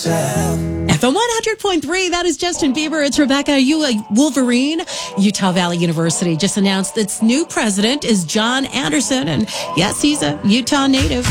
yourself. FM 100.3, that is Justin Bieber. It's Rebecca. Are you a Wolverine? Utah Valley University just announced its new president is John Anderson. And yes, he's a Utah native.